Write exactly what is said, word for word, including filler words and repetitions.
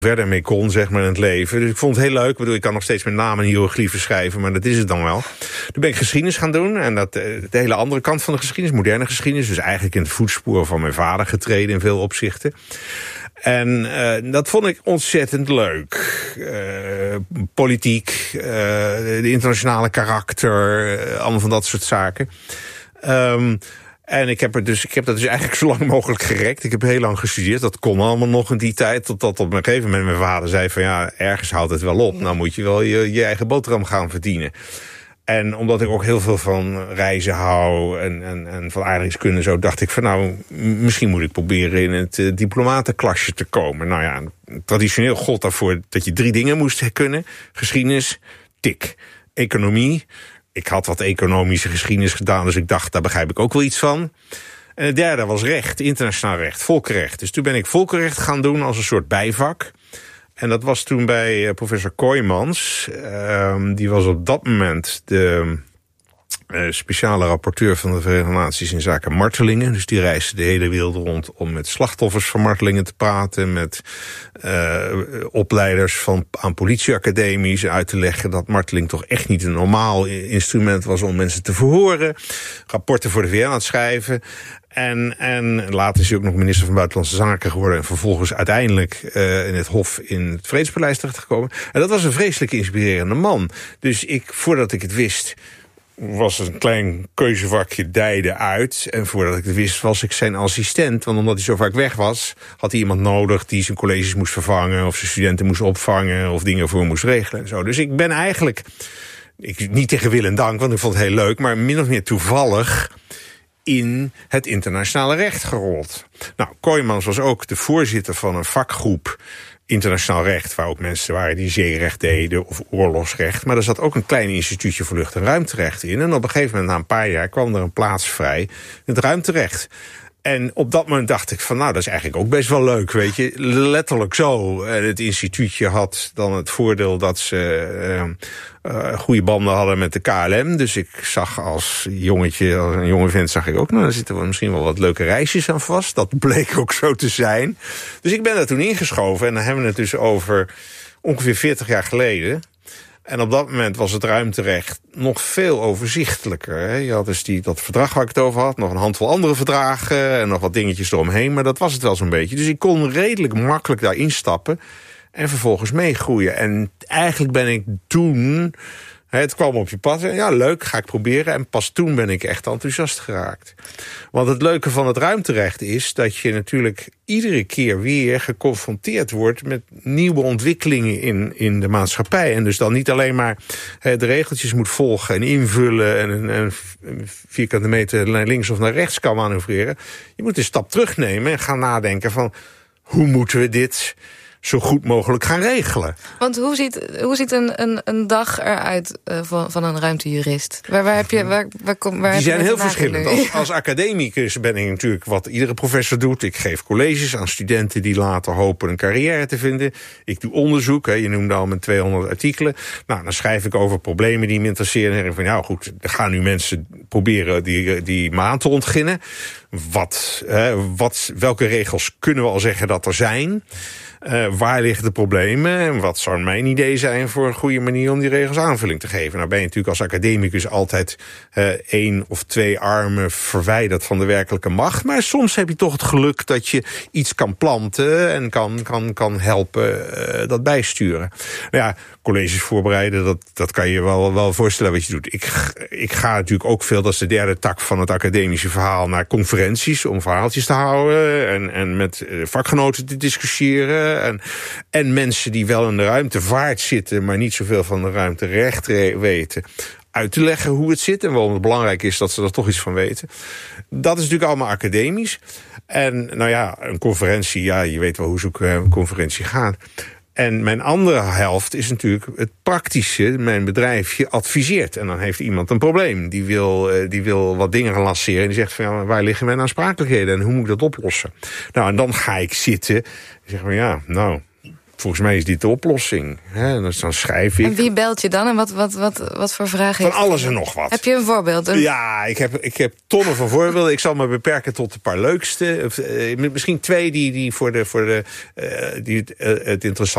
verder mee kon, zeg maar, in het leven. Dus ik vond het heel leuk. Ik bedoel, ik kan nog steeds met namen en hieroglyphen schrijven, maar dat is het dan wel. Toen ben ik geschiedenis gaan doen. En dat, de hele andere kant van de geschiedenis, moderne geschiedenis. Dus eigenlijk in het voetspoor van mijn vader getreden in veel opzichten. En uh, dat vond ik ontzettend leuk. Uh, politiek, uh, de internationale karakter, uh, allemaal van dat soort zaken. Um, En ik heb, er dus, ik heb dat dus eigenlijk zo lang mogelijk gerekt. Ik heb heel lang gestudeerd. Dat kon allemaal nog in die tijd. Totdat op een gegeven moment mijn vader zei van ja, ergens houdt het wel op. Nou moet je wel je, je eigen boterham gaan verdienen. En omdat ik ook heel veel van reizen hou en, en, en van aardrijkskunde zo, dacht ik van nou, misschien moet ik proberen in het uh, diplomatenklasje te komen. Nou ja, traditioneel gold daarvoor dat je drie dingen moest kunnen. Geschiedenis, tik. Economie. Ik had wat economische geschiedenis gedaan, dus ik dacht, daar begrijp ik ook wel iets van. En het derde was recht, internationaal recht, volkenrecht. Dus toen ben ik volkenrecht gaan doen als een soort bijvak. En dat was toen bij uh, professor Kooijmans. Uh, die was op dat moment de uh, speciale rapporteur van de Verenigde Naties in zaken martelingen. Dus die reisde de hele wereld rond om met slachtoffers van martelingen te praten, met uh, opleiders van, aan politieacademies uit te leggen dat marteling toch echt niet een normaal instrument was om mensen te verhoren. Rapporten voor de V N aan het schrijven. En, en later is hij ook nog minister van Buitenlandse Zaken geworden en vervolgens uiteindelijk uh, in het Hof in het Vredespaleis terechtgekomen. En dat was een vreselijk inspirerende man. Dus ik, voordat ik het wist, was een klein keuzevakje dijde uit. En voordat ik het wist, was ik zijn assistent. Want omdat hij zo vaak weg was, had hij iemand nodig die zijn colleges moest vervangen, of zijn studenten moest opvangen, of dingen voor hem moest regelen en zo. Dus ik ben eigenlijk, ik, niet tegen wil en dank, want ik vond het heel leuk, maar min of meer toevallig in het internationale recht gerold. Nou, Kooijmans was ook de voorzitter van een vakgroep internationaal recht, waar ook mensen waren die zeerecht deden of oorlogsrecht. Maar er zat ook een klein instituutje voor lucht- en ruimterecht in. En op een gegeven moment, na een paar jaar, kwam er een plaats vrij in het ruimterecht. En op dat moment dacht ik van, nou, dat is eigenlijk ook best wel leuk, weet je. Letterlijk zo. Het instituutje had dan het voordeel dat ze uh, uh, goede banden hadden met de K L M. Dus ik zag als jongetje, als een jonge vent, zag ik ook, nou, daar zitten we misschien wel wat leuke reisjes aan vast. Dat bleek ook zo te zijn. Dus ik ben daar toen ingeschoven en dan hebben we het dus over ongeveer veertig jaar geleden. En op dat moment was het ruimterecht nog veel overzichtelijker. Hè? Je had dus die, dat verdrag waar ik het over had, nog een handvol andere verdragen en nog wat dingetjes eromheen, maar dat was het wel zo'n beetje. Dus ik kon redelijk makkelijk daar instappen en vervolgens meegroeien. En eigenlijk ben ik toen, het kwam op je pad en ja, leuk, ga ik proberen. En pas toen ben ik echt enthousiast geraakt. Want het leuke van het ruimterecht is dat je natuurlijk iedere keer weer geconfronteerd wordt met nieuwe ontwikkelingen in, in de maatschappij. En dus dan niet alleen maar he, de regeltjes moet volgen en invullen en een, een vierkante meter naar links of naar rechts kan manoeuvreren. Je moet een stap terugnemen en gaan nadenken van, hoe moeten we dit zo goed mogelijk gaan regelen. Want hoe ziet, hoe ziet een, een, een dag eruit uh, van, van een ruimtejurist? Waar, waar heb je, waar, waar, waar Die heb zijn je heel vandaan verschillend. Als, als academicus ben ik natuurlijk wat iedere professor doet. Ik geef colleges aan studenten die later hopen een carrière te vinden. Ik doe onderzoek. Hè, je noemde al mijn tweehonderd artikelen. Nou, dan schrijf ik over problemen die me interesseren. En denk van, nou goed, er gaan nu mensen proberen die, die maan te ontginnen. Wat, hè, wat, welke regels kunnen we al zeggen dat er zijn? Uh, waar liggen de problemen en wat zou mijn idee zijn voor een goede manier om die regels aanvulling te geven? Nou ben je natuurlijk als academicus altijd uh, één of twee armen verwijderd van de werkelijke macht, maar soms heb je toch het geluk dat je iets kan planten en kan, kan, kan helpen uh, dat bijsturen. Nou ja, colleges voorbereiden, dat, dat kan je wel, wel voorstellen wat je doet. Ik, ik ga natuurlijk ook veel, dat is de derde tak van het academische verhaal, naar conferenties om verhaaltjes te houden en, en met vakgenoten te discussiëren. En, en mensen die wel in de ruimtevaart zitten, maar niet zoveel van de ruimterecht weten, uit te leggen hoe het zit en waarom het belangrijk is dat ze er toch iets van weten. Dat is natuurlijk allemaal academisch. En nou ja, een conferentie, ja, je weet wel hoe zo'n conferentie gaat. En mijn andere helft is natuurlijk het praktische. Mijn bedrijfje adviseert. En dan heeft iemand een probleem. Die wil, die wil wat dingen gaan lanceren. En die zegt van, ja, waar liggen mijn aansprakelijkheden? En hoe moet ik dat oplossen? Nou, en dan ga ik zitten. En zeg maar, ja, nou, volgens mij is dit de oplossing. Hè? En dan schrijf ik. En wie belt je dan? En wat, wat, wat, wat voor vragen heeft Van alles en nog wat. Heb je een voorbeeld? Een... Ja, ik heb, ik heb tonnen van voorbeelden. Ik zal me beperken tot een paar leukste. Misschien twee die, die voor de, voor de uh, die het, uh, het interessant